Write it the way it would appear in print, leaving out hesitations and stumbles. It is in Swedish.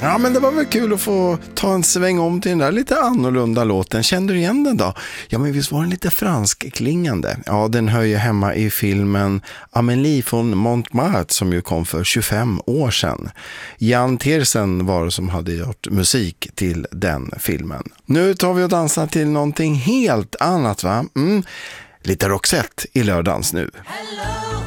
Ja, men det var väl kul att få ta en sväng om till den där lite annorlunda låten. Kände du igen den då? Ja, men visst var den lite franskklingande. Ja, den hör ju hemma i filmen Amélie från Montmartre som ju kom för 25 år sedan. Jan Tiersen var det som hade gjort musik till den filmen. Nu tar vi och dansar till någonting helt annat, va? Lite Roxette i lördagens nu. Hello.